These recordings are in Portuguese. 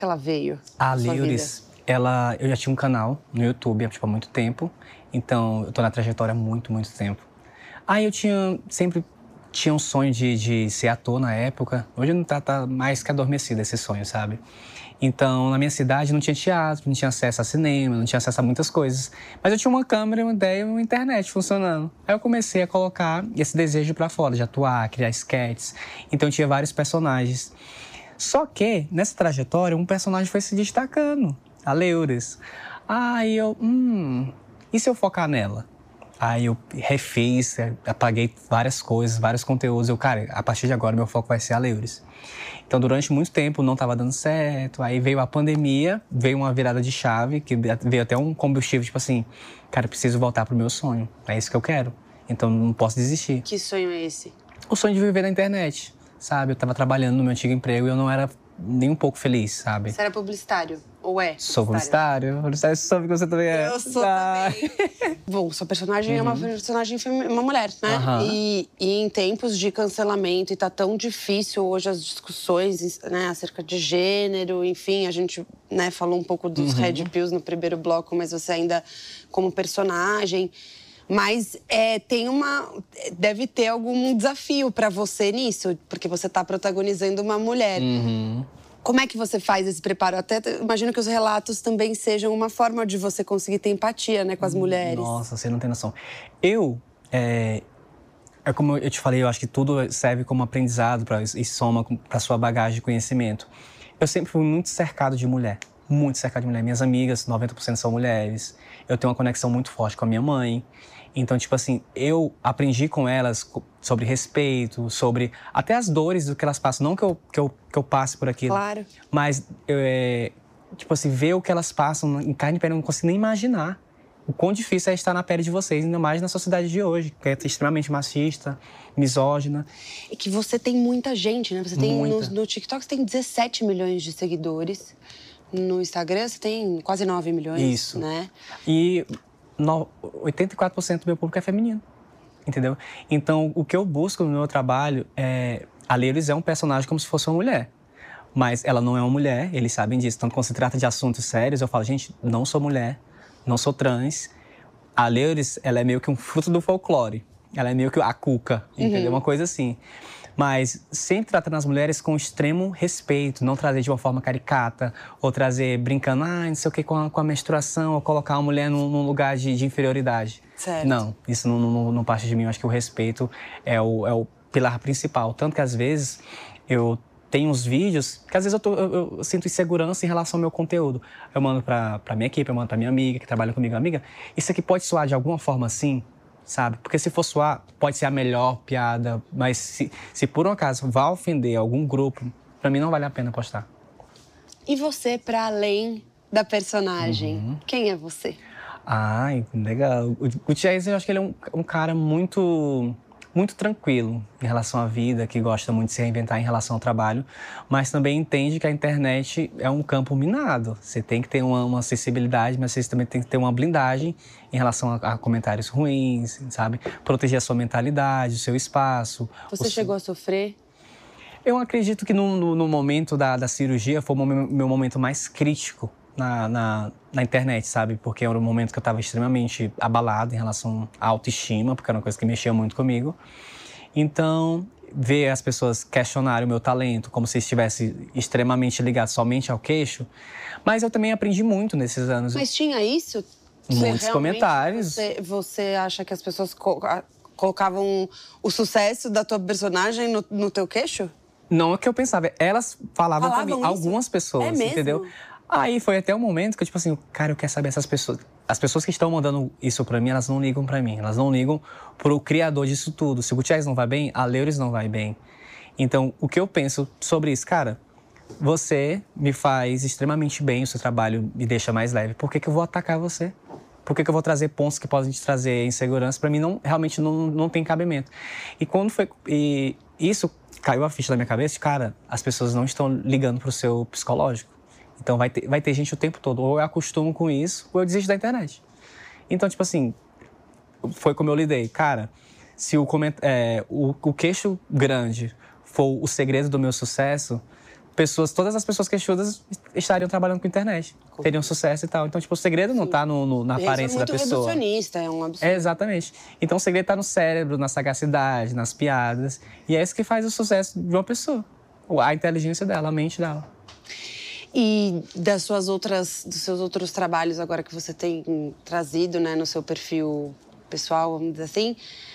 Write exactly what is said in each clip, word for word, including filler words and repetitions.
ela veio? A Leures, ela, eu já tinha um canal no YouTube tipo, há muito tempo. Então, eu tô na trajetória há muito, muito tempo. Aí eu tinha, sempre tinha um sonho de, de ser ator na época. Hoje não tá, tá mais que adormecido esse sonho, sabe? Então, na minha cidade não tinha teatro, não tinha acesso a cinema, não tinha acesso a muitas coisas. Mas eu tinha uma câmera, uma ideia e uma internet funcionando. Aí eu comecei a colocar esse desejo pra fora, de atuar, criar sketches. Então, eu tinha vários personagens. Só que, nessa trajetória, um personagem foi se destacando, a Leures. Aí eu, hum, e se eu focar nela? Aí eu refiz, apaguei várias coisas, vários conteúdos. Eu, cara, a partir de agora, meu foco vai ser a Leures. Então, durante muito tempo, não estava dando certo. Aí veio a pandemia, veio uma virada de chave, que veio até um combustível, tipo assim, cara, preciso voltar pro meu sonho. É isso que eu quero. Então, não posso desistir. Que sonho é esse? O sonho de viver na internet, sabe? Eu estava trabalhando no meu antigo emprego e eu não era nem um pouco feliz, sabe? Você era publicitário? Ou é? Sou publicitário. Publicitário, você sabe que você também é. Eu sou ah. também. Bom, sua personagem uhum. é uma personagem uma mulher, né? Uhum. E, e em tempos de cancelamento, e tá tão difícil hoje as discussões, né, acerca de gênero, enfim, a gente, né, falou um pouco dos uhum. Red Pills no primeiro bloco, mas você ainda como personagem. Mas é, tem uma, deve ter algum desafio para você nisso, porque você tá protagonizando uma mulher. Uhum. Como é que você faz esse preparo? Até imagino que os relatos também sejam uma forma de você conseguir ter empatia, né, com as mulheres. Nossa, você não tem noção. Eu, é, é como eu te falei, eu acho que tudo serve como aprendizado pra, e soma para sua bagagem de conhecimento. Eu sempre fui muito cercado de mulher, muito cercado de mulher. Minhas amigas, noventa por cento são mulheres. Eu tenho uma conexão muito forte com a minha mãe. Então, tipo assim, eu aprendi com elas sobre respeito, sobre até as dores do que elas passam. Não que eu, que eu, que eu passe por aquilo. Claro. Mas, é, tipo assim, ver o que elas passam em carne e pele, eu não consigo nem imaginar o quão difícil é estar na pele de vocês, ainda mais na sociedade de hoje, que é extremamente machista, misógina. E que você tem muita gente, né? Você tem no, no TikTok, você tem dezessete milhões de seguidores. No Instagram, você tem quase nove milhões, Isso. Né? E no, oitenta e quatro por cento do meu público é feminino, entendeu? Então, o que eu busco no meu trabalho é... A Leures é um personagem como se fosse uma mulher. Mas ela não é uma mulher, eles sabem disso. Então, quando se trata de assuntos sérios, eu falo, gente, não sou mulher, não sou trans. A Leures, ela é meio que um fruto do folclore. Ela é meio que a Cuca, entendeu? Uhum. Uma coisa assim. Mas sempre tratando as mulheres com extremo respeito, não trazer de uma forma caricata, ou trazer brincando, ah, não sei o que, com a, com a menstruação, ou colocar uma mulher num, num lugar de, de inferioridade. Certo. Não, isso não, não, não parte de mim. Eu acho que o respeito é o, é o pilar principal. Tanto que, às vezes, eu tenho uns vídeos que, às vezes, eu, tô, eu, eu sinto insegurança em relação ao meu conteúdo. Eu mando pra, pra minha equipe, eu mando pra minha amiga, que trabalha comigo. Amiga, isso aqui pode soar de alguma forma assim? Sabe? Porque se for soar, pode ser a melhor piada, mas se, se por um acaso vai ofender algum grupo, pra mim não vale a pena postar. E você, pra além da personagem, uhum. quem é você? Ai, legal. O, o Thiago, eu acho que ele é um, um cara muito, muito tranquilo em relação à vida, que gosta muito de se reinventar em relação ao trabalho, mas também entende que a internet é um campo minado. Você tem que ter uma, uma acessibilidade, mas você também tem que ter uma blindagem em relação a, a comentários ruins, sabe? Proteger a sua mentalidade, o seu espaço. Você chegou seu... a sofrer? Eu acredito que no, no, no momento da, da cirurgia foi o meu, meu momento mais crítico na, na, na internet, sabe? Porque era um momento que eu estava extremamente abalado em relação à autoestima, porque era uma coisa que mexia muito comigo. Então, ver as pessoas questionarem o meu talento como se estivesse extremamente ligado somente ao queixo. Mas eu também aprendi muito nesses anos. Mas tinha isso? Muitos comentários. Você, você acha que as pessoas co colocavam o sucesso da tua personagem no, no teu queixo? Não é o que eu pensava. Elas falavam, falavam pra mim, isso? algumas pessoas, é mesmo? Entendeu? Aí foi até o momento que eu, tipo assim, cara, eu quero saber essas pessoas. As pessoas que estão mandando isso pra mim, elas não ligam pra mim. Elas não ligam pro criador disso tudo. Se o Gutierrez não vai bem, a Leures não vai bem. Então, o que eu penso sobre isso? Cara, você me faz extremamente bem, o seu trabalho me deixa mais leve. Por que que eu vou atacar você? Por que que eu vou trazer pontos que podem te trazer insegurança? Pra mim, não, realmente não, não tem cabimento. E quando foi... E isso caiu a ficha da minha cabeça, cara, as pessoas não estão ligando pro seu psicológico. Então, vai ter, vai ter gente o tempo todo. Ou eu acostumo com isso, ou eu desisto da internet. Então, tipo assim, foi como eu lidei. Cara, se o, coment... é, o, o queixo grande for o segredo do meu sucesso, pessoas, todas as pessoas queixudas estariam trabalhando com internet, teriam sucesso e tal. Então, tipo, o segredo não tá no, no, na aparência da pessoa. É muito reducionista, é um absurdo. É, exatamente. Então, o segredo tá no cérebro, na sagacidade, nas piadas. E é isso que faz o sucesso de uma pessoa. A inteligência dela, a mente dela. E das suas outras, dos seus outros trabalhos agora que você tem trazido, né, no seu perfil pessoal, vamos dizer assim,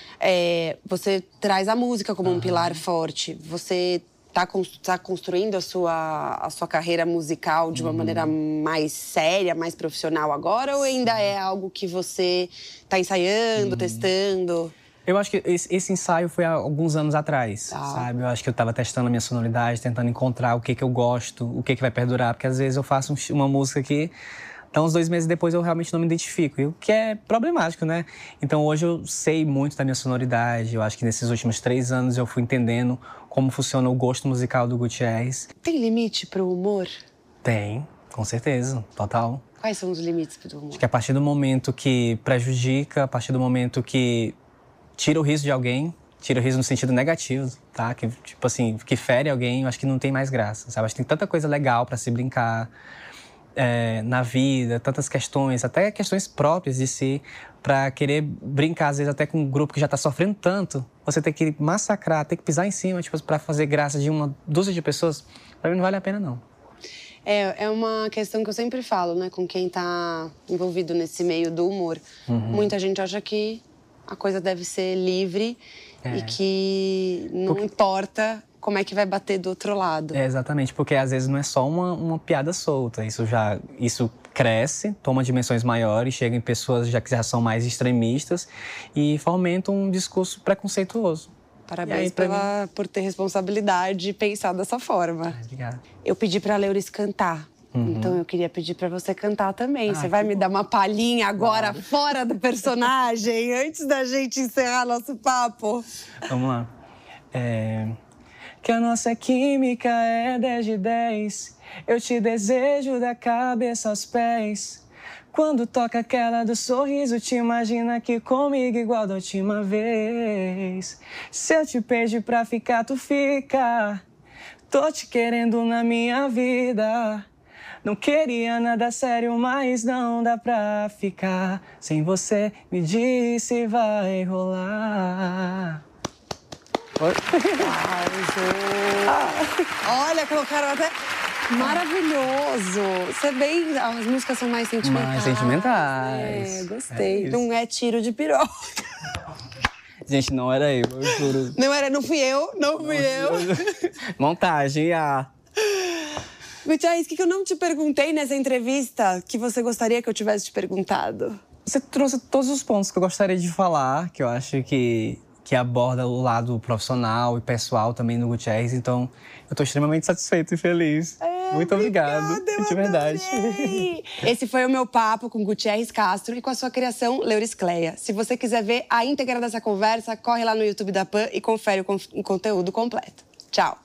é, você traz a música como uhum. um pilar forte. Você está tá construindo a sua, a sua carreira musical de uma uhum. maneira mais séria, mais profissional agora? Ou ainda Sim. é algo que você está ensaiando, uhum. testando? Eu acho que esse, esse ensaio foi há alguns anos atrás, ah. sabe? Eu acho que eu estava testando a minha sonoridade, tentando encontrar o que que eu gosto, o que que vai perdurar. Porque às vezes eu faço um, uma música que, então, uns dois meses depois eu realmente não me identifico. O que é problemático, né? Então, hoje eu sei muito da minha sonoridade. Eu acho que nesses últimos três anos eu fui entendendo como funciona o gosto musical do Gutierrez. Tem limite para o humor? Tem, com certeza, total. Quais são os limites para o humor? Acho que a partir do momento que prejudica, a partir do momento que tira o riso de alguém, tira o riso no sentido negativo, tá? Que, tipo assim, que fere alguém, eu acho que não tem mais graça, sabe? Acho que tem tanta coisa legal para se brincar é, na vida, tantas questões, até questões próprias de si, para querer brincar, às vezes, até com um grupo que já tá sofrendo tanto, você tem que massacrar, tem que pisar em cima, tipo, para fazer graça de uma dúzia de pessoas, para mim não vale a pena, não. É, é uma questão que eu sempre falo, né? Com quem tá envolvido nesse meio do humor. Uhum. Muita gente acha que a coisa deve ser livre é. e que não porque... importa como é que vai bater do outro lado. É, exatamente, porque às vezes não é só uma, uma piada solta. Isso já isso cresce, toma dimensões maiores, chega em pessoas já que já são mais extremistas e fomenta um discurso preconceituoso. Parabéns aí, pela, mim... por ter responsabilidade e pensar dessa forma. Ah, obrigada. Eu pedi pra Leuris cantar. Uhum. Então, eu queria pedir pra você cantar também. Ah, você vai me bom. dar uma palhinha agora, claro. fora do personagem, antes da gente encerrar nosso papo? Vamos lá. É... Que a nossa química é dez de dez. Eu te desejo da cabeça aos pés. Quando toca aquela do sorriso, te imagina aqui comigo igual da última vez. Se eu te pedir pra ficar, tu fica. Tô te querendo na minha vida. Não queria nada sério, mas não dá pra ficar. Sem você, me disse, vai rolar. Olha, colocaram até... Maravilhoso! Você bem... As músicas são mais sentimentais. Mais sentimentais. É, gostei. É não é tiro de piroca. Gente, não era eu, eu juro. Não era, não fui eu, não fui eu. Montagem, ah. Gutierrez, o que eu não te perguntei nessa entrevista que você gostaria que eu tivesse te perguntado? Você trouxe todos os pontos que eu gostaria de falar, que eu acho que, que aborda o lado profissional e pessoal também do Gutierrez. Então, eu tô extremamente satisfeito e feliz. É, Muito obrigado, obrigada, de verdade. Esse foi o meu papo com Gutierrez Castro e com a sua criação, Leuris Cleia. Se você quiser ver a íntegra dessa conversa, corre lá no YouTube da Pan e confere o, con o conteúdo completo. Tchau!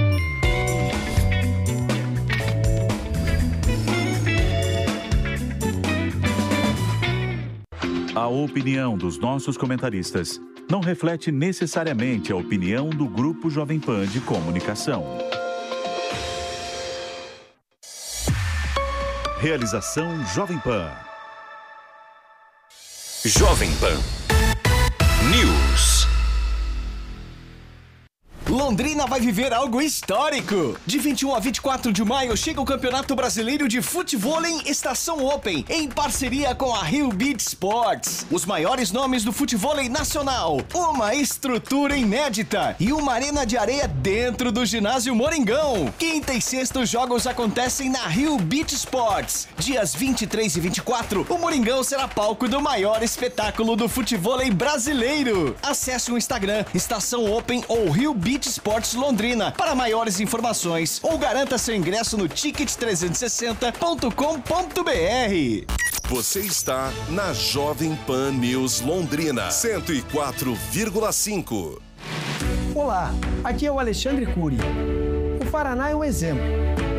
A opinião dos nossos comentaristas não reflete necessariamente a opinião do Grupo Jovem Pan de Comunicação. Realização Jovem Pan. Jovem Pan News. Londrina vai viver algo histórico. De vinte e um a vinte e quatro de maio chega o Campeonato Brasileiro de Futevôlei Estação Open, em parceria com a Rio Beach Sports. Os maiores nomes do futevôlei nacional, uma estrutura inédita e uma arena de areia dentro do ginásio Moringão. Quinta e sexta os jogos acontecem na Rio Beach Sports. Dias vinte e três e vinte e quatro, o Moringão será palco do maior espetáculo do futevôlei brasileiro. Acesse o Instagram Estação Open ou Rio Beach Sports Londrina para maiores informações ou garanta seu ingresso no ticket trezentos e sessenta ponto com ponto br. Você está na Jovem Pan News Londrina, cento e quatro vírgula cinco. Olá, aqui é o Alexandre Cury. O Paraná é um exemplo.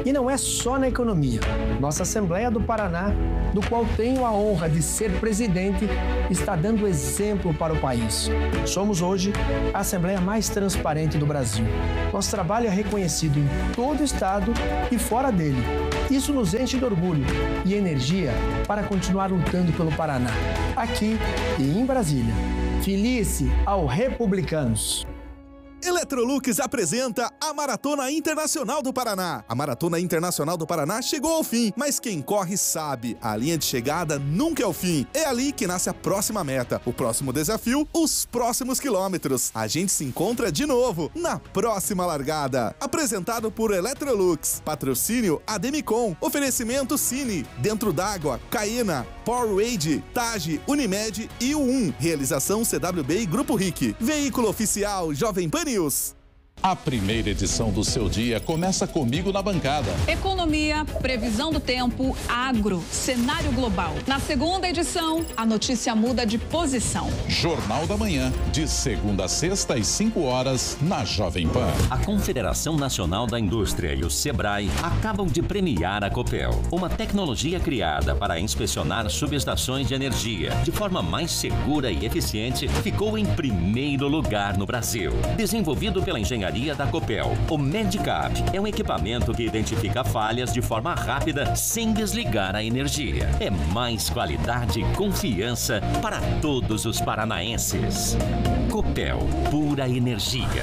E não é só na economia. Nossa Assembleia do Paraná, do qual tenho a honra de ser presidente, está dando exemplo para o país. Somos hoje a Assembleia mais transparente do Brasil. Nosso trabalho é reconhecido em todo o estado e fora dele. Isso nos enche de orgulho e energia para continuar lutando pelo Paraná, aqui e em Brasília. Felice ao Republicanos! Electrolux apresenta a Maratona Internacional do Paraná. A Maratona Internacional do Paraná chegou ao fim, mas quem corre sabe, a linha de chegada nunca é o fim. É ali que nasce a próxima meta, o próximo desafio, os próximos quilômetros. A gente se encontra de novo na próxima largada. Apresentado por Electrolux, patrocínio Ademicon, oferecimento Cine, Dentro d'Água, Caena, Powerade, Tage, Unimed e U um. Realização C W B e Grupo R I C. Veículo oficial Jovem Pan News. A primeira edição do seu dia começa comigo na bancada. Economia, previsão do tempo, agro, cenário global. Na segunda edição, a notícia muda de posição. Jornal da Manhã, de segunda a sexta às cinco horas, na Jovem Pan. A Confederação Nacional da Indústria e o Sebrae acabam de premiar a Copel, uma tecnologia criada para inspecionar subestações de energia de forma mais segura e eficiente, ficou em primeiro lugar no Brasil. Desenvolvido pela engenharia da Copel, o Medicap é um equipamento que identifica falhas de forma rápida sem desligar a energia. É mais qualidade e confiança para todos os paranaenses. Copel, pura energia.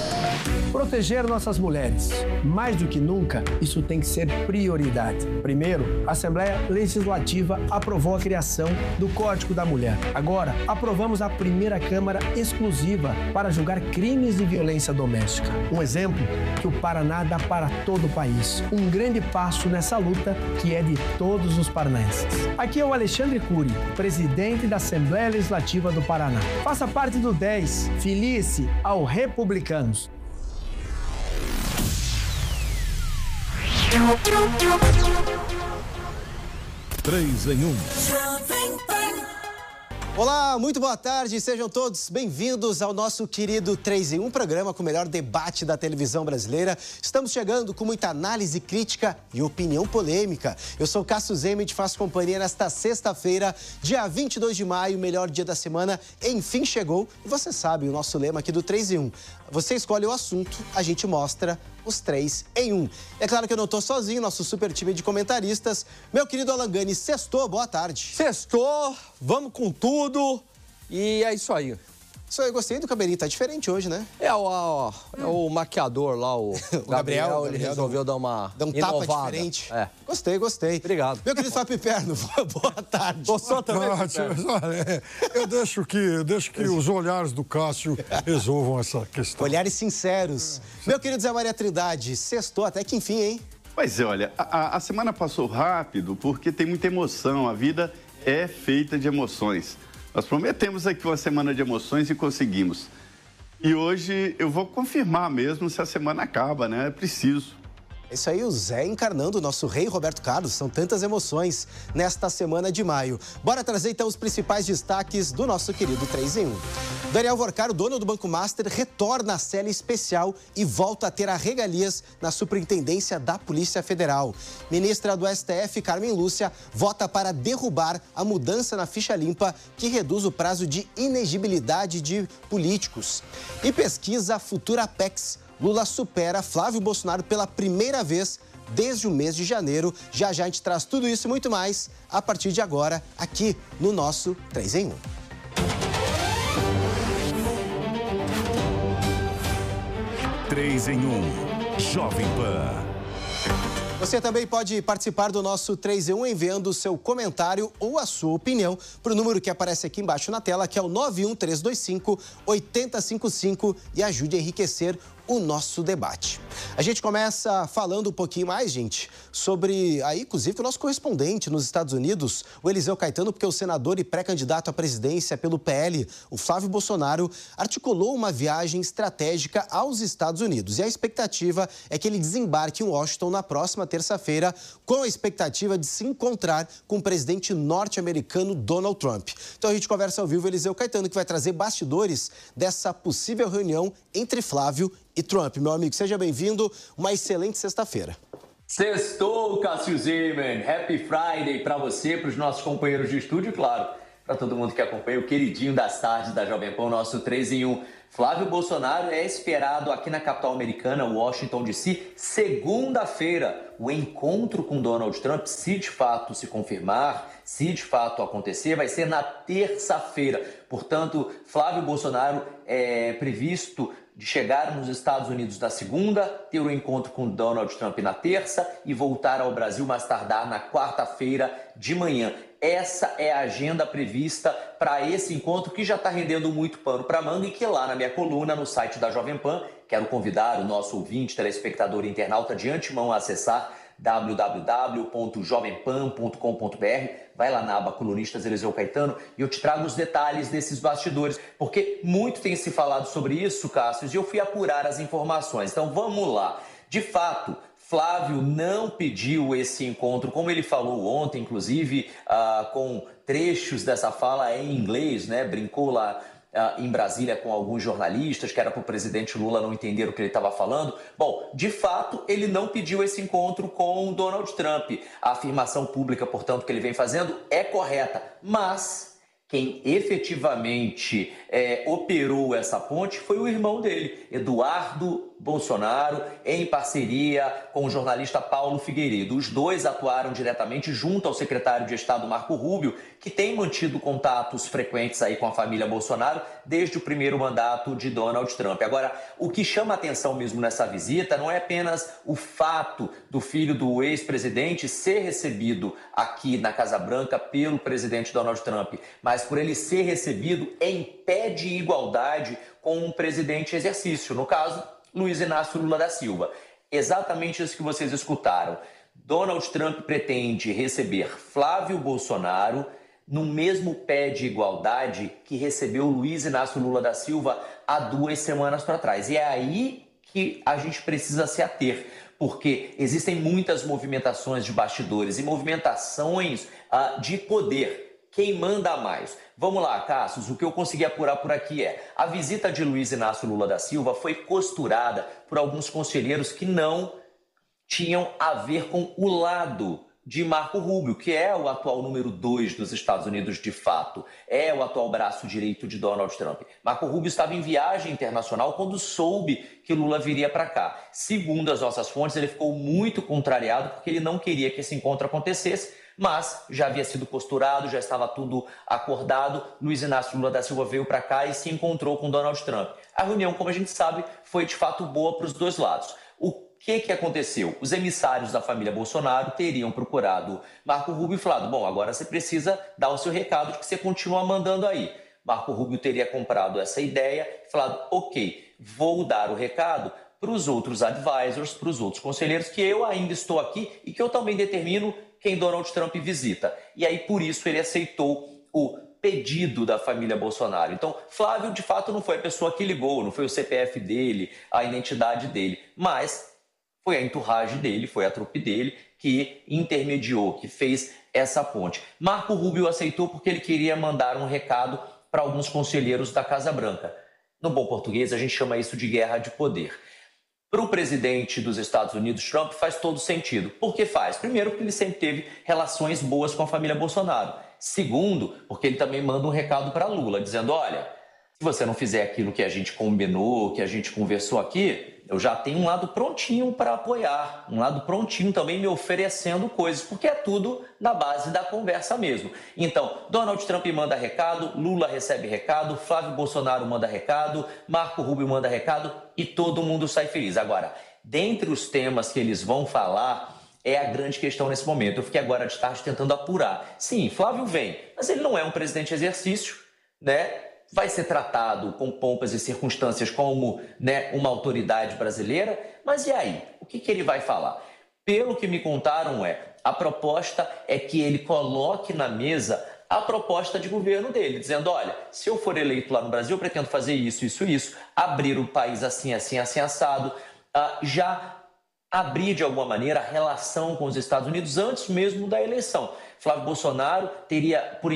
Proteger nossas mulheres. Mais do que nunca, isso tem que ser prioridade. Primeiro, a Assembleia Legislativa aprovou a criação do Código da Mulher. Agora, aprovamos a primeira Câmara exclusiva para julgar crimes de violência doméstica. Um exemplo que o Paraná dá para todo o país. Um grande passo nessa luta que é de todos os paranaenses. Aqui é o Alexandre Cury, presidente da Assembleia Legislativa do Paraná. Faça parte do dez. Felice ao Republicanos. três em um. Olá, muito boa tarde, sejam todos bem-vindos ao nosso querido três em um, programa com o melhor debate da televisão brasileira. Estamos chegando com muita análise crítica e opinião polêmica. Eu sou Cássio Zema e te faço companhia nesta sexta-feira, dia vinte e dois de maio, melhor dia da semana, enfim chegou. E você sabe o nosso lema aqui do três em um. Você escolhe o assunto, a gente mostra os três em um. É claro que eu não estou sozinho, nosso super time de comentaristas. Meu querido Alan Gani, sextou, boa tarde. Sextou, vamos com tudo e é isso aí. Isso aí, eu gostei do cabelinho, tá diferente hoje, né? É o, ó, é o maquiador lá, o, o Gabriel, Gabriel, ele Gabriel resolveu dar uma Dá um inovada. tapa diferente. É. Gostei, gostei. Obrigado. Meu querido Fábio Piperno, boa tarde. Gostou também, Não, olha, eu deixo que, eu deixo que os olhares do Cássio resolvam essa questão. Olhares sinceros. Meu querido Zé Maria Trindade, sextou até que enfim, hein? Pois é, olha, a, a semana passou rápido porque tem muita emoção. A vida é feita de emoções. Nós prometemos aqui uma semana de emoções e conseguimos. E hoje eu vou confirmar mesmo se a semana acaba, né? É preciso. É isso aí, o Zé encarnando o nosso rei Roberto Carlos. São tantas emoções nesta semana de maio. Bora trazer então os principais destaques do nosso querido três em um. Daniel Vorcaro, dono do Banco Master, retorna à cela especial e volta a ter a regalias na Superintendência da Polícia Federal. Ministra do S T F, Carmen Lúcia, vota para derrubar a mudança na ficha limpa que reduz o prazo de inegibilidade de políticos. E pesquisa Futura Apex. Lula supera Flávio Bolsonaro pela primeira vez desde o mês de janeiro. Já já a gente traz tudo isso e muito mais a partir de agora, aqui no nosso três em um. três em um, Jovem Pan. Você também pode participar do nosso três em um enviando o seu comentário ou a sua opinião para o número que aparece aqui embaixo na tela, que é o nove um três dois cinco, oito zero cinco cinco, e ajude a enriquecer o nosso debate. A gente começa falando um pouquinho mais, gente, sobre, aí, inclusive, o nosso correspondente nos Estados Unidos, o Eliseu Caetano, porque o senador e pré-candidato à presidência pelo P L, o Flávio Bolsonaro, articulou uma viagem estratégica aos Estados Unidos. E a expectativa é que ele desembarque em Washington na próxima terça-feira, com a expectativa de se encontrar com o presidente norte-americano Donald Trump. Então a gente conversa ao vivo, Eliseu Caetano, que vai trazer bastidores dessa possível reunião entre Flávio e Trump. Meu amigo, seja bem-vindo. Uma excelente sexta-feira. Sextou, Cássio Zimmermann. Happy Friday para você, para os nossos companheiros de estúdio, claro, para todo mundo que acompanha o queridinho das tardes da Jovem Pan, nosso três em um. Flávio Bolsonaro é esperado aqui na capital americana, Washington D C, segunda-feira. O encontro com Donald Trump, se de fato se confirmar, se de fato acontecer, vai ser na terça-feira. Portanto, Flávio Bolsonaro é previsto de chegar nos Estados Unidos na segunda, ter o encontro com Donald Trump na terça e voltar ao Brasil mais tardar na quarta-feira de manhã. Essa é a agenda prevista para esse encontro que já está rendendo muito pano para manga e que lá na minha coluna, no site da Jovem Pan, quero convidar o nosso ouvinte, telespectador e internauta de antemão a acessar w w w ponto jovem pan ponto com ponto b r. Vai lá na aba Colunistas Eliseu Caetano e eu te trago os detalhes desses bastidores, porque muito tem se falado sobre isso, Cássio, e eu fui apurar as informações. Então vamos lá. De fato, Flávio não pediu esse encontro, como ele falou ontem, inclusive, ah, com trechos dessa fala em inglês, né? Brincou lá ah, em Brasília com alguns jornalistas, que era para o presidente Lula não entender o que ele estava falando. Bom, de fato, ele não pediu esse encontro com Donald Trump. A afirmação pública, portanto, que ele vem fazendo é correta, mas quem efetivamente é, operou essa ponte foi o irmão dele, Eduardo Bolsonaro, em parceria com o jornalista Paulo Figueiredo. Os dois atuaram diretamente junto ao secretário de Estado Marco Rubio, que tem mantido contatos frequentes aí com a família Bolsonaro desde o primeiro mandato de Donald Trump. Agora, o que chama atenção mesmo nessa visita não é apenas o fato do filho do ex-presidente ser recebido aqui na Casa Branca pelo presidente Donald Trump, mas por ele ser recebido em pé de igualdade com um presidente em exercício, no caso, Luiz Inácio Lula da Silva. Exatamente isso que vocês escutaram. Donald Trump pretende receber Flávio Bolsonaro no mesmo pé de igualdade que recebeu Luiz Inácio Lula da Silva há duas semanas para trás. E é aí que a gente precisa se ater, porque existem muitas movimentações de bastidores e movimentações uh, de poder. Quem manda mais? Vamos lá, Cassius, o que eu consegui apurar por aqui é: a visita de Luiz Inácio Lula da Silva foi costurada por alguns conselheiros que não tinham a ver com o lado de Marco Rubio, que é o atual número dois dos Estados Unidos de fato, é o atual braço direito de Donald Trump. Marco Rubio estava em viagem internacional quando soube que Lula viria para cá. Segundo as nossas fontes, ele ficou muito contrariado porque ele não queria que esse encontro acontecesse, mas já havia sido costurado, já estava tudo acordado. Luiz Inácio Lula da Silva veio para cá e se encontrou com Donald Trump. A reunião, como a gente sabe, foi de fato boa para os dois lados. O O que, que aconteceu? Os emissários da família Bolsonaro teriam procurado Marco Rubio e falado: bom, agora você precisa dar o seu recado de que você continua mandando aí. Marco Rubio teria comprado essa ideia e falado: ok, vou dar o recado para os outros advisors, para os outros conselheiros, que eu ainda estou aqui e que eu também determino quem Donald Trump visita. E aí, por isso, ele aceitou o pedido da família Bolsonaro. Então, Flávio, de fato, não foi a pessoa que ligou, não foi o C P F dele, a identidade dele, mas foi a entourage dele, foi a trupe dele que intermediou, que fez essa ponte. Marco Rubio aceitou porque ele queria mandar um recado para alguns conselheiros da Casa Branca. No bom português, a gente chama isso de guerra de poder. Para o presidente dos Estados Unidos, Trump, faz todo sentido. Por que faz? Primeiro, porque ele sempre teve relações boas com a família Bolsonaro. Segundo, porque ele também manda um recado para Lula, dizendo: olha, se você não fizer aquilo que a gente combinou, que a gente conversou aqui, eu já tenho um lado prontinho para apoiar, um lado prontinho também me oferecendo coisas, porque é tudo na base da conversa mesmo. Então, Donald Trump manda recado, Lula recebe recado, Flávio Bolsonaro manda recado, Marco Rubio manda recado e todo mundo sai feliz. Agora, dentre os temas que eles vão falar, é a grande questão nesse momento. Eu fiquei agora de tarde tentando apurar. Sim, Flávio vem, mas ele não é um presidente em exercício, né? Vai ser tratado com pompas e circunstâncias como, né, uma autoridade brasileira, mas e aí? O que, que ele vai falar? Pelo que me contaram é, a proposta é que ele coloque na mesa a proposta de governo dele, dizendo: olha, se eu for eleito lá no Brasil, eu pretendo fazer isso, isso, isso, abrir o país assim, assim, assim, assado, uh, já abrir de alguma maneira a relação com os Estados Unidos antes mesmo da eleição. Flávio Bolsonaro teria, por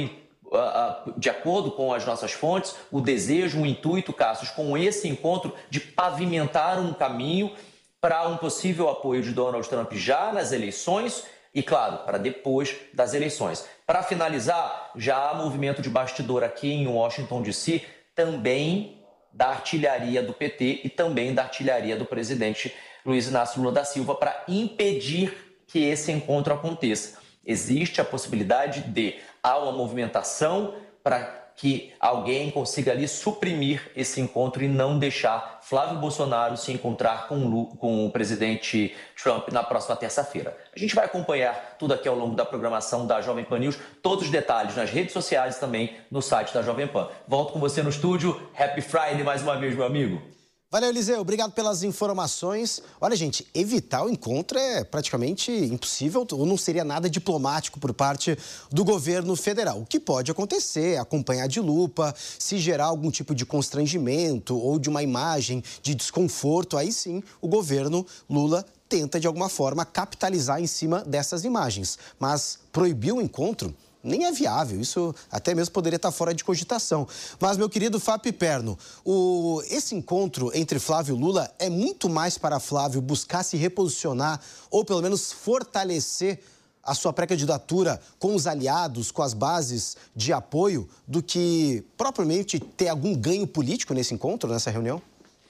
de acordo com as nossas fontes, o desejo, o intuito, Cassius, com esse encontro de pavimentar um caminho para um possível apoio de Donald Trump já nas eleições e, claro, para depois das eleições. Para finalizar, já há movimento de bastidor aqui em Washington, D C, também da artilharia do P T e também da artilharia do presidente Luiz Inácio Lula da Silva para impedir que esse encontro aconteça. Existe a possibilidade de há uma movimentação para que alguém consiga ali suprimir esse encontro e não deixar Flávio Bolsonaro se encontrar com o, com o presidente Trump na próxima terça-feira. A gente vai acompanhar tudo aqui ao longo da programação da Jovem Pan News, todos os detalhes nas redes sociais e também no site da Jovem Pan. Volto com você no estúdio. Happy Friday mais uma vez, meu amigo. Valeu, Eliseu. Obrigado pelas informações. Olha, gente, evitar o encontro é praticamente impossível ou não seria nada diplomático por parte do governo federal. O que pode acontecer é acompanhar de lupa, se gerar algum tipo de constrangimento ou de uma imagem de desconforto, aí sim o governo Lula tenta, de alguma forma, capitalizar em cima dessas imagens. Mas proibir o encontro nem é viável, isso até mesmo poderia estar fora de cogitação. Mas, meu querido Fábio Perno, o... esse encontro entre Flávio e Lula é muito mais para Flávio buscar se reposicionar ou, pelo menos, fortalecer a sua pré-candidatura com os aliados, com as bases de apoio, do que propriamente ter algum ganho político nesse encontro, nessa reunião?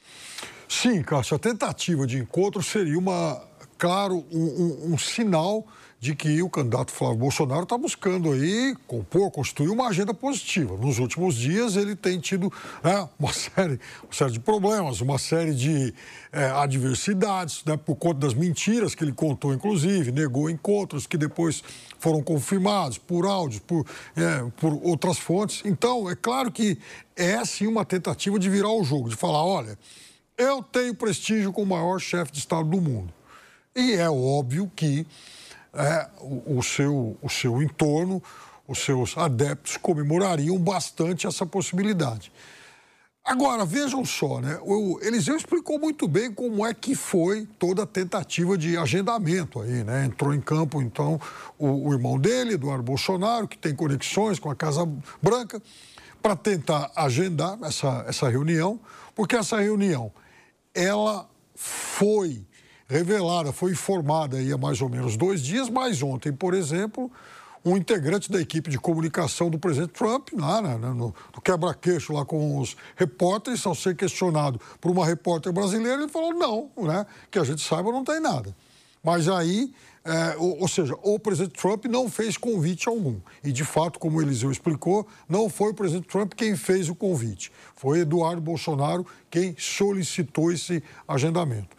Sim, Cássio, a tentativa de encontro seria, uma, claro, um, um, um sinal de que o candidato Flávio Bolsonaro está buscando aí compor, construir uma agenda positiva. Nos últimos dias ele tem tido né, uma, série, uma série de problemas, uma série de é, adversidades, né, por conta das mentiras que ele contou, inclusive, negou encontros que depois foram confirmados por áudios, por, é, por outras fontes. Então, é claro que é sim uma tentativa de virar o jogo, de falar, olha, eu tenho prestígio como o maior chefe de Estado do mundo. E é óbvio que É, o, o, seu, o seu entorno, os seus adeptos comemorariam bastante essa possibilidade. Agora, vejam só, né? O Eliseu explicou muito bem como é que foi toda a tentativa de agendamento aí, né? Entrou em campo, então, o, o irmão dele, Eduardo Bolsonaro, que tem conexões com a Casa Branca, para tentar agendar essa, essa reunião, porque essa reunião, ela foi revelada, foi informada aí há mais ou menos dois dias, mas ontem, por exemplo, um integrante da equipe de comunicação do presidente Trump, lá né, no, no quebra-queixo lá com os repórteres, ao ser questionado por uma repórter brasileira, ele falou não, né, que a gente saiba não tem nada. Mas aí, é, ou, ou seja, o presidente Trump não fez convite algum. E, de fato, como o Eliseu explicou, não foi o presidente Trump quem fez o convite. Foi Eduardo Bolsonaro quem solicitou esse agendamento.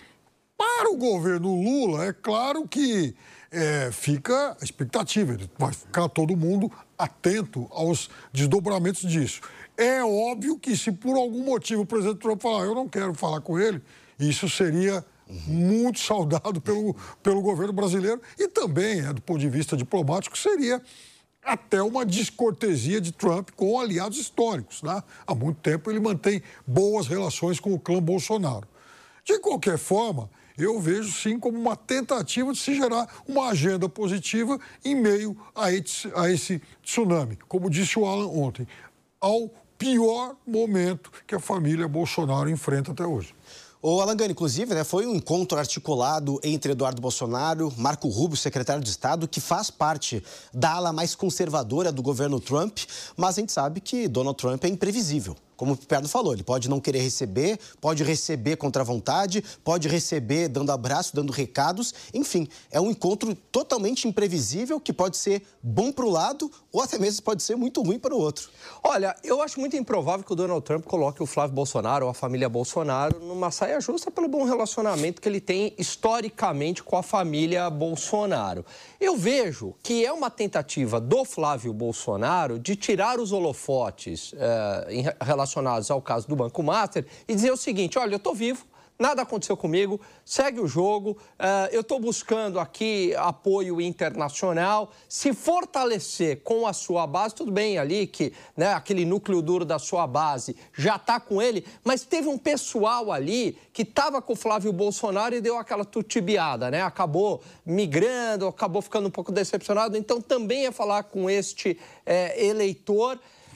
Para o governo Lula, é claro que é, fica a expectativa, vai ficar todo mundo atento aos desdobramentos disso. É óbvio que se por algum motivo o presidente Trump falar, eu não quero falar com ele, isso seria muito saudado pelo, pelo governo brasileiro e também, é, do ponto de vista diplomático, seria até uma descortesia de Trump com aliados históricos. Né? Há muito tempo ele mantém boas relações com o clã Bolsonaro. De qualquer forma, eu vejo sim como uma tentativa de se gerar uma agenda positiva em meio a esse, a esse tsunami. Como disse o Alan ontem, ao pior momento que a família Bolsonaro enfrenta até hoje. O Alangani, inclusive, né, foi um encontro articulado entre Eduardo Bolsonaro, Marco Rubio, secretário de Estado, que faz parte da ala mais conservadora do governo Trump, mas a gente sabe que Donald Trump é imprevisível. Como o Perno falou, ele pode não querer receber, pode receber contra a vontade, pode receber dando abraço, dando recados. Enfim, é um encontro totalmente imprevisível que pode ser bom para o lado ou até mesmo pode ser muito ruim para o outro. Olha, eu acho muito improvável que o Donald Trump coloque o Flávio Bolsonaro ou a família Bolsonaro numa saia justa pelo bom relacionamento que ele tem historicamente com a família Bolsonaro. Eu vejo que é uma tentativa do Flávio Bolsonaro de tirar os holofotes eh, em relação relacionados ao caso do Banco Master e dizer o seguinte, olha, eu estou vivo, nada aconteceu comigo, segue o jogo, uh, eu estou buscando aqui apoio internacional, se fortalecer com a sua base, tudo bem ali que né, aquele núcleo duro da sua base já está com ele, mas teve um pessoal ali que estava com o Flávio Bolsonaro e deu aquela tutibiada, né? Acabou migrando, acabou ficando um pouco decepcionado, então também é falar com este é, eleitor.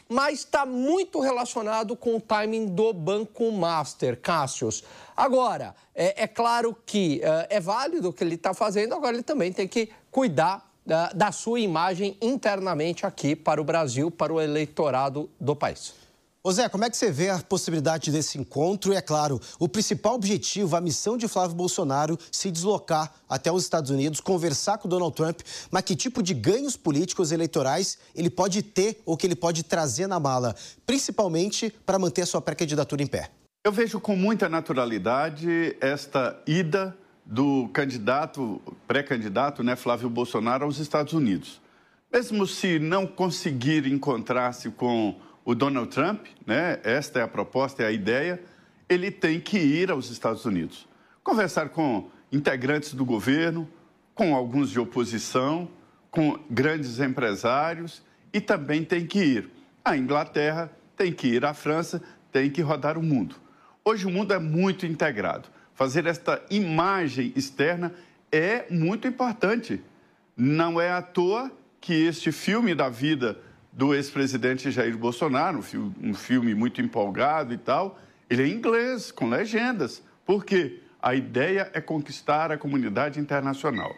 mas está muito relacionado com o timing do Banco Master, Cássius. Agora, é, é claro que uh, é válido o que ele está fazendo, agora ele também tem que cuidar uh, da sua imagem internamente aqui para o Brasil, para o eleitorado do país. Ô Zé, como é que você vê a possibilidade desse encontro? E, é claro, o principal objetivo, a missão de Flávio Bolsonaro, se deslocar até os Estados Unidos, conversar com o Donald Trump, mas que tipo de ganhos políticos eleitorais ele pode ter ou que ele pode trazer na mala, principalmente para manter a sua pré-candidatura em pé? Eu vejo com muita naturalidade esta ida do candidato, pré-candidato, né, Flávio Bolsonaro, aos Estados Unidos. Mesmo se não conseguir encontrar-se com o Donald Trump, né, esta é a proposta, é a ideia, ele tem que ir aos Estados Unidos. Conversar com integrantes do governo, com alguns de oposição, com grandes empresários e também tem que ir à Inglaterra, tem que ir à França, tem que rodar o mundo. Hoje o mundo é muito integrado. Fazer esta imagem externa é muito importante. Não é à toa que este filme da vida do ex-presidente Jair Bolsonaro, um filme muito empolgado e tal, ele é em inglês, com legendas. Por quê? A ideia é conquistar a comunidade internacional.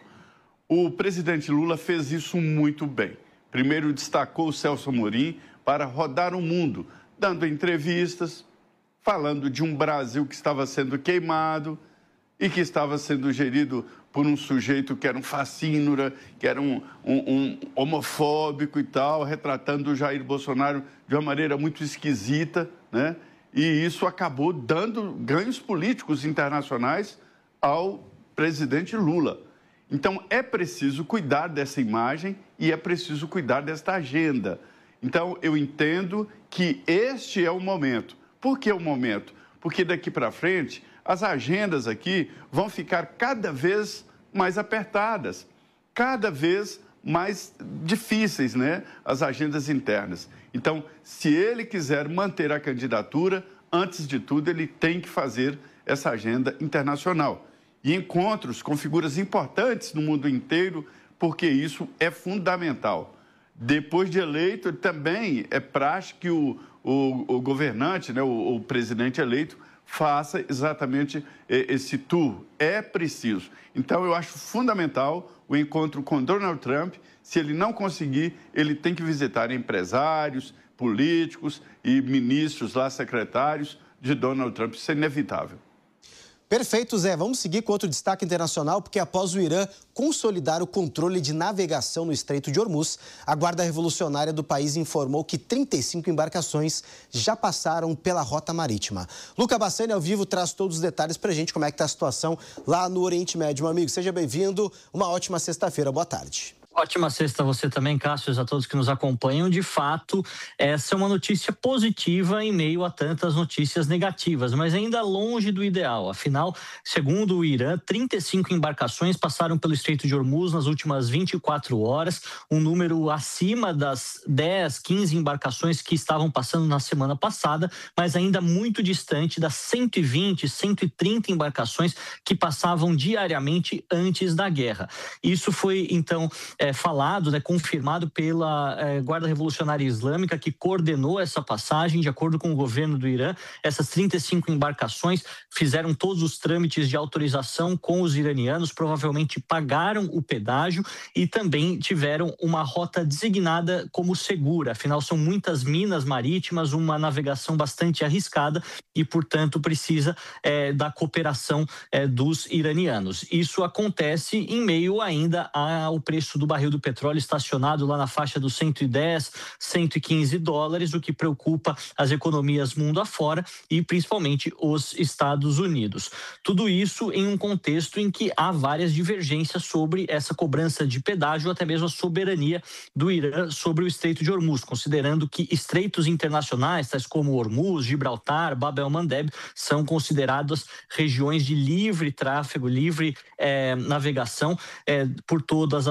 O presidente Lula fez isso muito bem. Primeiro destacou o Celso Amorim para rodar o mundo, dando entrevistas, falando de um Brasil que estava sendo queimado e que estava sendo gerido por um sujeito que era um facínora, que era um, um, um homofóbico e tal, retratando o Jair Bolsonaro de uma maneira muito esquisita, né? E isso acabou dando ganhos políticos internacionais ao presidente Lula. Então, é preciso cuidar dessa imagem e é preciso cuidar desta agenda. Então, eu entendo que este é o momento. Por que o momento? Porque daqui para frente, as agendas aqui vão ficar cada vez mais apertadas, cada vez mais difíceis, né? As agendas internas. Então, se ele quiser manter a candidatura, antes de tudo, ele tem que fazer essa agenda internacional. E encontros com figuras importantes no mundo inteiro, porque isso é fundamental. Depois de eleito, também é praxe que o, o, o governante, né, o, o presidente eleito, faça exatamente esse tour. É preciso. Então, eu acho fundamental o encontro com Donald Trump. Se ele não conseguir, ele tem que visitar empresários, políticos e ministros lá, secretários de Donald Trump. Isso é inevitável. Perfeito, Zé. Vamos seguir com outro destaque internacional, porque após o Irã consolidar o controle de navegação no Estreito de Hormuz, a Guarda Revolucionária do país informou que trinta e cinco embarcações já passaram pela rota marítima. Luca Bassani, ao vivo, traz todos os detalhes pra gente, como é que tá a situação lá no Oriente Médio. Meu amigo, seja bem-vindo. Uma ótima sexta-feira. Boa tarde. Ótima sexta a você também, Cássio, a todos que nos acompanham. De fato, essa é uma notícia positiva em meio a tantas notícias negativas, mas ainda longe do ideal. Afinal, segundo o Irã, trinta e cinco embarcações passaram pelo Estreito de Hormuz nas últimas vinte e quatro horas, um número acima das dez, quinze embarcações que estavam passando na semana passada, mas ainda muito distante das cento e vinte, cento e trinta embarcações que passavam diariamente antes da guerra. Isso foi, então, É, falado, né, confirmado pela é, Guarda Revolucionária Islâmica, que coordenou essa passagem. De acordo com o governo do Irã, essas trinta e cinco embarcações fizeram todos os trâmites de autorização com os iranianos, provavelmente pagaram o pedágio e também tiveram uma rota designada como segura. Afinal, são muitas minas marítimas, uma navegação bastante arriscada e, portanto, precisa é, da cooperação é, dos iranianos. Isso acontece em meio ainda ao preço do barril do petróleo estacionado lá na faixa dos cento e dez, cento e quinze dólares, o que preocupa as economias mundo afora e principalmente os Estados Unidos. Tudo isso em um contexto em que há várias divergências sobre essa cobrança de pedágio, até mesmo a soberania do Irã sobre o Estreito de Hormuz, considerando que estreitos internacionais, tais como Hormuz, Gibraltar, Bab el-Mandeb, são consideradas regiões de livre tráfego, livre eh, navegação eh, por todas as nações,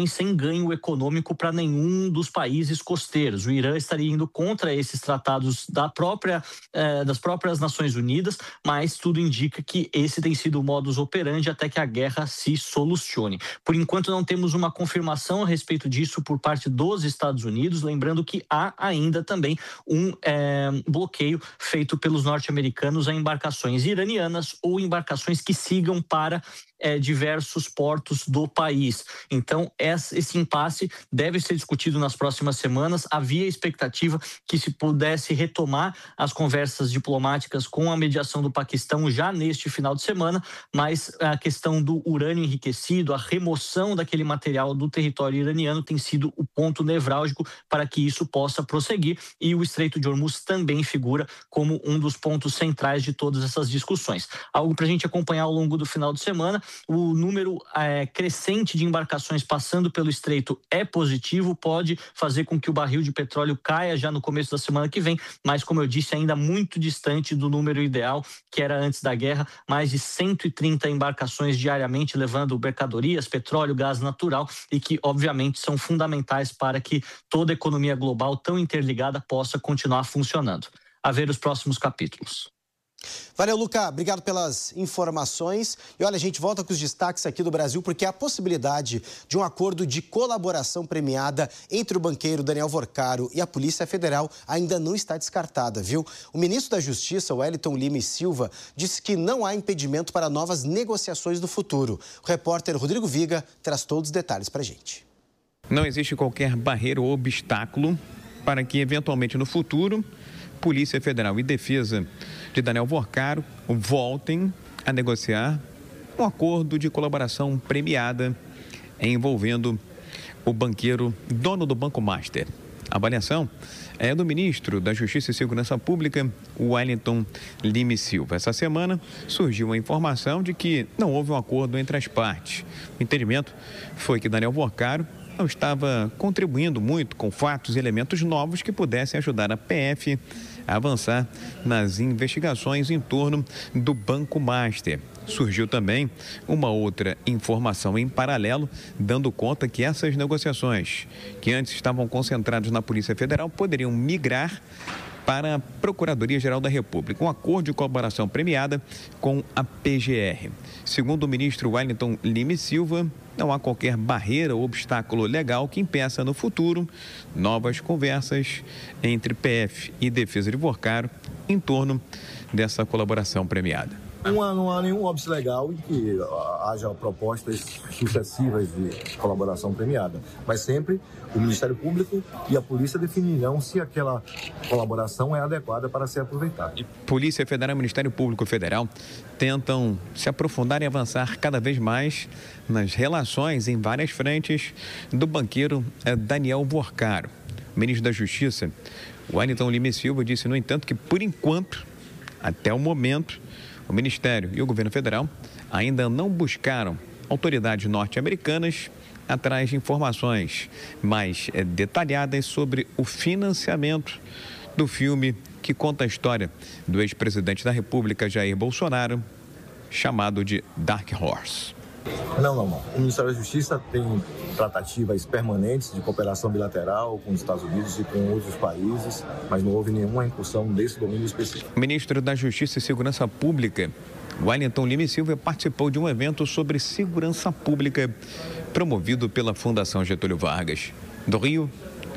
também sem ganho econômico para nenhum dos países costeiros. O Irã estaria indo contra esses tratados da própria, eh, das próprias Nações Unidas, mas tudo indica que esse tem sido o modus operandi até que a guerra se solucione. Por enquanto não temos uma confirmação a respeito disso por parte dos Estados Unidos, lembrando que há ainda também um eh, bloqueio feito pelos norte-americanos a embarcações iranianas ou embarcações que sigam para É, diversos portos do país. Então, esse impasse deve ser discutido nas próximas semanas. Havia expectativa que se pudesse retomar as conversas diplomáticas com a mediação do Paquistão já neste final de semana, mas a questão do urânio enriquecido, a remoção daquele material do território iraniano tem sido o ponto nevrálgico para que isso possa prosseguir, e o Estreito de Hormuz também figura como um dos pontos centrais de todas essas discussões. Algo para a gente acompanhar ao longo do final de semana. O número é, crescente de embarcações passando pelo estreito é positivo, pode fazer com que o barril de petróleo caia já no começo da semana que vem, mas, como eu disse, ainda muito distante do número ideal, que era antes da guerra, mais de cento e trinta embarcações diariamente levando mercadorias, petróleo, gás natural, e que, obviamente, são fundamentais para que toda a economia global tão interligada possa continuar funcionando. A ver os próximos capítulos. Valeu, Luca. Obrigado pelas informações. E olha, a gente volta com os destaques aqui do Brasil, porque a possibilidade de um acordo de colaboração premiada entre o banqueiro Daniel Vorcaro e a Polícia Federal ainda não está descartada, viu? O ministro da Justiça, Wellington Lima e Silva, disse que não há impedimento para novas negociações no futuro. O repórter Rodrigo Viga traz todos os detalhes para a gente. Não existe qualquer barreira ou obstáculo para que, eventualmente, no futuro, Polícia Federal e Defesa de Daniel Vorcaro voltem a negociar um acordo de colaboração premiada envolvendo o banqueiro dono do Banco Master. A avaliação é do ministro da Justiça e Segurança Pública, Wellington Lima e Silva. Essa semana surgiu a informação de que não houve um acordo entre as partes. O entendimento foi que Daniel Vorcaro não estava contribuindo muito com fatos e elementos novos que pudessem ajudar a P F a avançar nas investigações em torno do Banco Master. Surgiu também uma outra informação em paralelo, dando conta que essas negociações, que antes estavam concentradas na Polícia Federal, poderiam migrar para a Procuradoria-Geral da República, um acordo de colaboração premiada com a P G R. Segundo o ministro Wellington Lima e Silva, não há qualquer barreira ou obstáculo legal que impeça no futuro novas conversas entre P F e Defesa de Vorcaro em torno dessa colaboração premiada. Não há, não há nenhum óbice legal em que haja propostas sucessivas de colaboração premiada, mas sempre o Ministério Público e a Polícia definirão se aquela colaboração é adequada para ser aproveitada. Polícia Federal e Ministério Público Federal tentam se aprofundar e avançar cada vez mais nas relações em várias frentes do banqueiro Daniel Vorcaro. O ministro da Justiça, Wellington Lima e Silva, disse, no entanto, que por enquanto, até o momento, o Ministério e o Governo Federal ainda não buscaram autoridades norte-americanas atrás de informações mais é, detalhadas sobre o financiamento do filme que conta a história do ex-presidente da República, Jair Bolsonaro, chamado de Dark Horse. Não, não, não. O Ministério da Justiça tem tratativas permanentes de cooperação bilateral com os Estados Unidos e com outros países, mas não houve nenhuma incursão desse domínio específico. O ministro da Justiça e Segurança Pública, Wellington Lima e Silva, participou de um evento sobre segurança pública promovido pela Fundação Getúlio Vargas. Do Rio,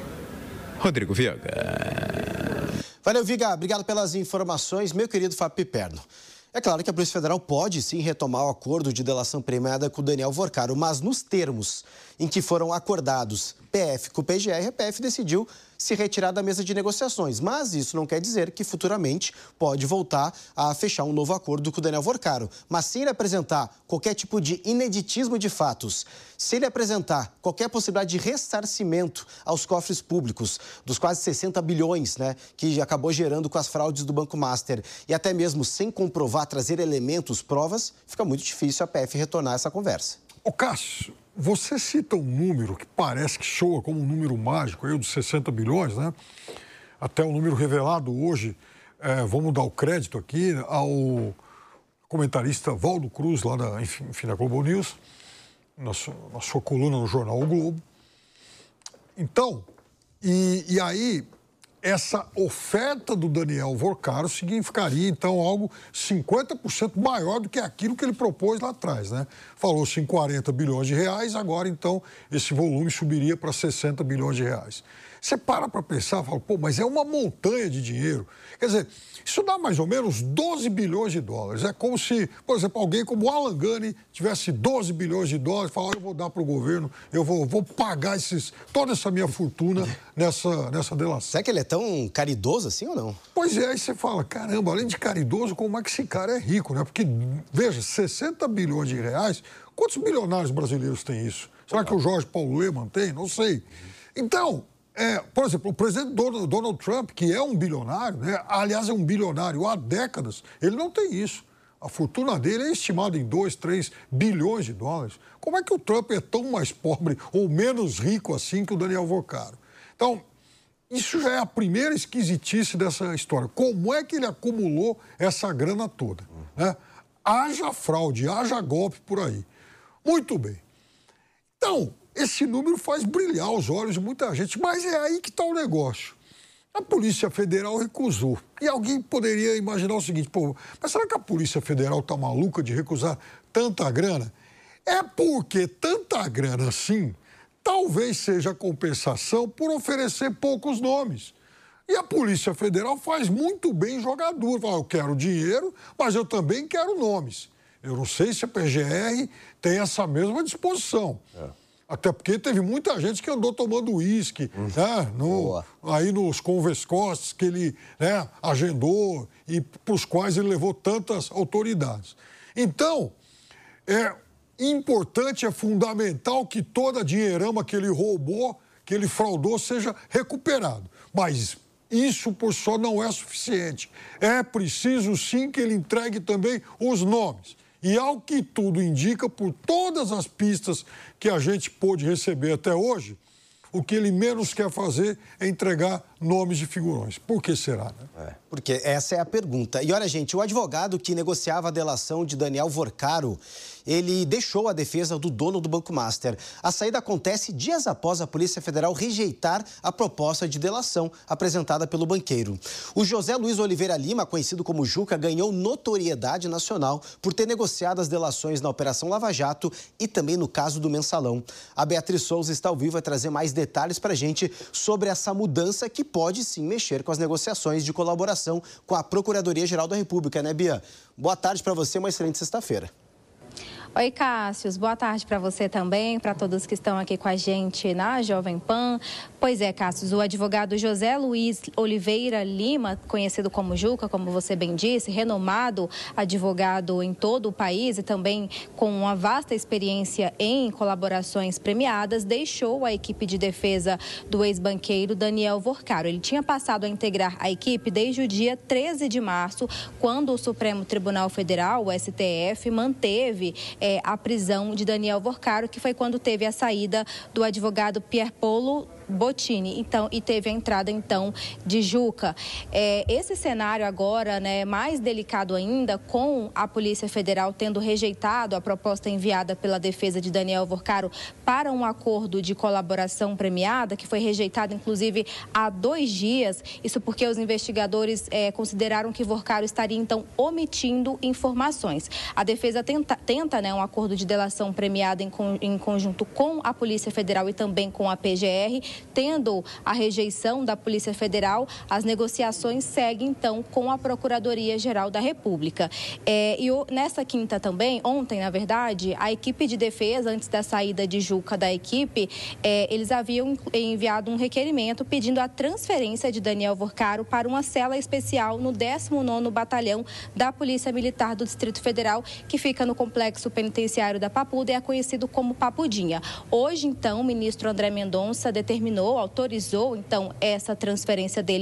Rodrigo Viga. Valeu, Viga. Obrigado pelas informações, meu querido Fábio Piperno. É claro que a Polícia Federal pode sim retomar o acordo de delação premiada com o Daniel Vorcaro, mas nos termos em que foram acordados P F com o P G R, a P F decidiu se retirar da mesa de negociações. Mas isso não quer dizer que futuramente pode voltar a fechar um novo acordo com o Daniel Vorcaro. Mas se ele apresentar qualquer tipo de ineditismo de fatos, se ele apresentar qualquer possibilidade de ressarcimento aos cofres públicos dos quase sessenta bilhões, né, que acabou gerando com as fraudes do Banco Master, e até mesmo sem comprovar, trazer elementos, provas, fica muito difícil a P F retornar essa conversa. Ô, Cássio, você cita um número que parece que soa como um número mágico, aí, dos sessenta bilhões, né? Até o número revelado hoje, é, vamos dar o crédito aqui ao comentarista Valdo Cruz, lá da, enfim, da Globo News, na sua, na sua coluna no jornal O Globo. Então, e, e aí, essa oferta do Daniel Vorcaro significaria, então, algo cinquenta por cento maior do que aquilo que ele propôs lá atrás, né? Falou-se em quarenta bilhões de reais, agora, então, esse volume subiria para sessenta bilhões de reais. Você para para pensar, fala, pô, mas é uma montanha de dinheiro. Quer dizer, isso dá mais ou menos doze bilhões de dólares. É como se, por exemplo, alguém como o Alan Gani tivesse doze bilhões de dólares e falar, eu vou dar para o governo, eu vou, vou pagar esses, toda essa minha fortuna nessa, nessa delação. Será que ele é tão caridoso assim ou não? Pois é, aí você fala, caramba, além de caridoso, como é que esse cara é rico, né? Porque, veja, sessenta bilhões de reais, quantos bilionários brasileiros têm isso? Será que o Jorge Paulo Lemann tem? Não sei. Então... É, por exemplo, o presidente Donald Trump, que é um bilionário, né? Aliás, é um bilionário há décadas, ele não tem isso. A fortuna dele é estimada em dois, três bilhões de dólares. Como é que o Trump é tão mais pobre ou menos rico assim que o Daniel Vorcaro? Então, isso já é a primeira esquisitice dessa história. Como é que ele acumulou essa grana toda? Né? Haja fraude, haja golpe por aí. Muito bem. Então... esse número faz brilhar os olhos de muita gente, mas é aí que está o negócio. A Polícia Federal recusou. E alguém poderia imaginar o seguinte, pô, mas será que a Polícia Federal está maluca de recusar tanta grana? É porque tanta grana assim, talvez seja compensação por oferecer poucos nomes. E a Polícia Federal faz muito bem jogar duro. Fala, eu quero dinheiro, mas eu também quero nomes. Eu não sei se a P G R tem essa mesma disposição. É. Até porque teve muita gente que andou tomando uísque, hum. né, no, aí nos convescostes que ele, né, agendou e para os quais ele levou tantas autoridades. Então, é importante, é fundamental que toda a dinheirama que ele roubou, que ele fraudou, seja recuperado. Mas isso por só não é suficiente. É preciso, sim, que ele entregue também os nomes. E, ao que tudo indica, por todas as pistas que a gente pôde receber até hoje, o que ele menos quer fazer é entregar nomes de figurões. Por que será, né? É, porque essa é a pergunta. E olha, gente, o advogado que negociava a delação de Daniel Vorcaro, ele deixou a defesa do dono do Banco Master. A saída acontece dias após a Polícia Federal rejeitar a proposta de delação apresentada pelo banqueiro. O José Luiz Oliveira Lima, conhecido como Juca, ganhou notoriedade nacional por ter negociado as delações na Operação Lava Jato e também no caso do Mensalão. A Beatriz Souza está ao vivo a trazer mais detalhes para a gente sobre essa mudança que pode sim mexer com as negociações de colaboração com a Procuradoria-Geral da República, né, Bia? Boa tarde para você, uma excelente sexta-feira. Oi, Cássius. Boa tarde para você também, para todos que estão aqui com a gente na Jovem Pan. Pois é, Cássius, o advogado José Luiz Oliveira Lima, conhecido como Juca, como você bem disse, renomado advogado em todo o país e também com uma vasta experiência em colaborações premiadas, deixou a equipe de defesa do ex-banqueiro Daniel Vorcaro. Ele tinha passado a integrar a equipe desde o dia treze de março, quando o Supremo Tribunal Federal, o S T F, manteve É, a prisão de Daniel Vorcaro, que foi quando teve a saída do advogado Pierpaolo Bottini, então, e teve a entrada, então, de Juca. É, esse cenário agora, né, mais delicado ainda, com a Polícia Federal tendo rejeitado a proposta enviada pela defesa de Daniel Vorcaro para um acordo de colaboração premiada, que foi rejeitado, inclusive, há dois dias. Isso porque os investigadores é, consideraram que Vorcaro estaria, então, omitindo informações. A defesa tenta, tenta né, um acordo de delação premiada em, em conjunto com a Polícia Federal e também com a P G R. Tendo a rejeição da Polícia Federal, as negociações seguem, então, com a Procuradoria-Geral da República. É, e o, nessa quinta também, ontem, na verdade, a equipe de defesa, antes da saída de Juca da equipe, é, eles haviam enviado um requerimento pedindo a transferência de Daniel Vorcaro para uma cela especial no décimo nono Batalhão da Polícia Militar do Distrito Federal, que fica no Complexo Penitenciário da Papuda e é conhecido como Papudinha. Hoje, então, o ministro André Mendonça determinou autorizou, então, essa transferência dele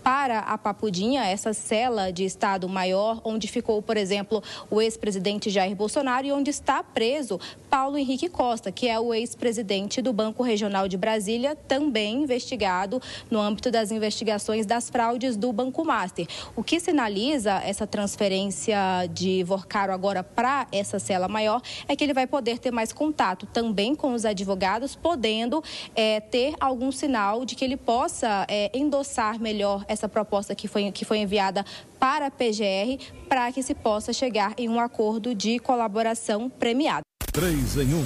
para a Papudinha, essa cela de Estado-Maior, onde ficou, por exemplo, o ex-presidente Jair Bolsonaro e onde está preso Paulo Henrique Costa, que é o ex-presidente do Banco Regional de Brasília, também investigado no âmbito das investigações das fraudes do Banco Master. O que sinaliza essa transferência de Vorcaro agora para essa cela maior é que ele vai poder ter mais contato também com os advogados, podendo é, ter algum sinal de que ele possa é, endossar melhor essa proposta que foi, que foi enviada para a P G R, para que se possa chegar em um acordo de colaboração premiado. três em um.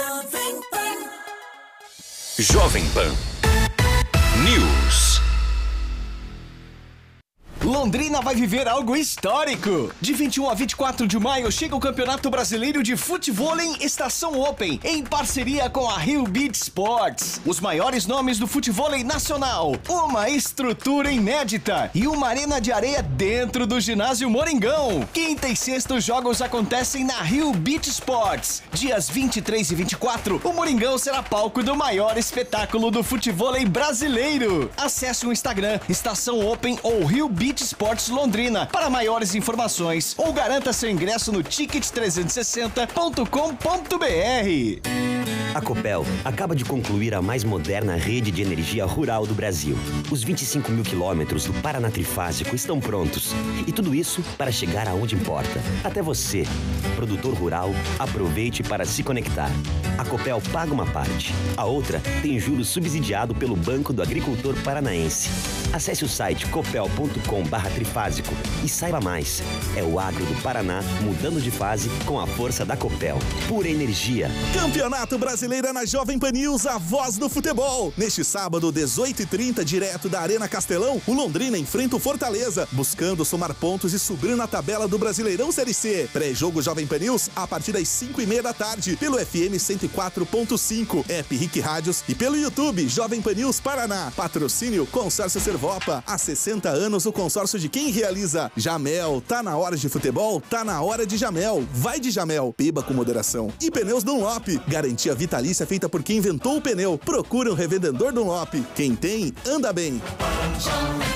Jovem Pan News. Londrina vai viver algo histórico. De vinte e um a vinte e quatro de maio chega o Campeonato Brasileiro de Futevôlei Estação Open, em parceria com a Rio Beach Sports. Os maiores nomes do futevôlei nacional, uma estrutura inédita e uma arena de areia dentro do ginásio Moringão. Quinta e sexta os jogos acontecem na Rio Beach Sports. Dias vinte e três e vinte e quatro, o Moringão será palco do maior espetáculo do futevôlei brasileiro. Acesse o Instagram Estação Open ou Rio Beach Esportes Londrina para maiores informações ou garanta seu ingresso no ticket trezentos e sessenta ponto com ponto br. A Copel acaba de concluir a mais moderna rede de energia rural do Brasil. Os vinte e cinco mil quilômetros do Paraná Trifásico estão prontos. E tudo isso para chegar aonde importa. Até você, produtor rural, aproveite para se conectar. A Copel paga uma parte. A outra tem juros subsidiado pelo Banco do Agricultor Paranaense. Acesse o site copel ponto com barra trifásico e saiba mais. É o agro do Paraná mudando de fase com a força da Copel. Pura energia. Campeonato Brasileiro na Jovem Pan News, a voz do futebol. Neste sábado, dezoito e trinta, direto da Arena Castelão, o Londrina enfrenta o Fortaleza, buscando somar pontos e subir na tabela do Brasileirão Série C. Pré-jogo Jovem Pan News, a partir das cinco e meia da tarde, pelo F M cento e quatro ponto cinco, App Rick Rádios e pelo YouTube Jovem Pan News Paraná. Patrocínio Consórcio Servopa. Há sessenta anos, o consórcio de quem realiza. Jamel, tá na hora de futebol? Tá na hora de Jamel. Vai de Jamel, beba com moderação. E Pneus Dunlop, garantia vitalícia feita por quem inventou o pneu. Procura um revendedor Dunlop. Quem tem, anda bem.